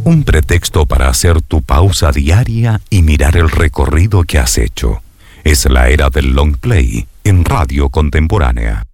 Un pretexto para hacer tu pausa diaria y mirar el recorrido que has hecho. Es la era del long play en Radio Contemporánea.